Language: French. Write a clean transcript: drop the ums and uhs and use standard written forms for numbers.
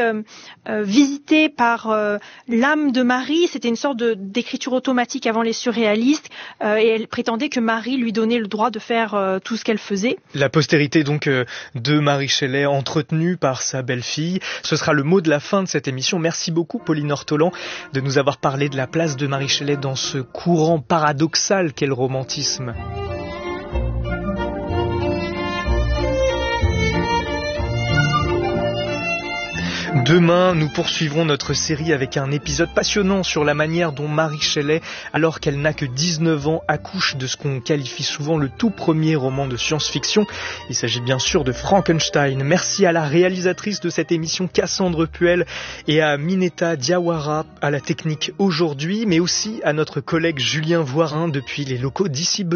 visité par l'âme de Marie. C'était une sorte d'écriture automatique avant les surréalistes, et elle prétendait que Marie lui donnait le droit de faire tout ce qu'elle faisait. La postérité donc de Marie Shelley, entretenue par sa belle-fille. Ce sera le mot de la fin de cette émission. Merci beaucoup Pauline Ortolan de nous avoir parlé de la place de Marie Shelley dans ce courant paradoxal qu'est le romantisme. Demain, nous poursuivrons notre série avec un épisode passionnant sur la manière dont Marie Shelley, alors qu'elle n'a que 19 ans, accouche de ce qu'on qualifie souvent le tout premier roman de science-fiction. Il s'agit bien sûr de Frankenstein. Merci à la réalisatrice de cette émission, Cassandre Puel, et à Mineta Diawara à la technique aujourd'hui, mais aussi à notre collègue Julien Voirin depuis les locaux d'Ici